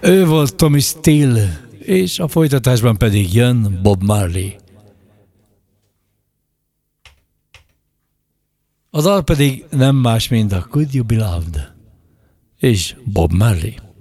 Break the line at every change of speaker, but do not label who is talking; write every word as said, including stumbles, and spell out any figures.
Ő volt Tommy Steele, és a folytatásban pedig jön Bob Marley. A dal pedig nem más, mint a Could You Be Loved és Bob Marley.